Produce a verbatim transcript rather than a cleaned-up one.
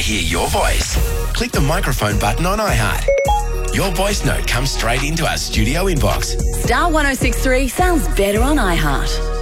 hear your voice? Click the microphone button on iHeart. Your voice note comes straight into our studio inbox. Star one oh six three sounds better on iHeart.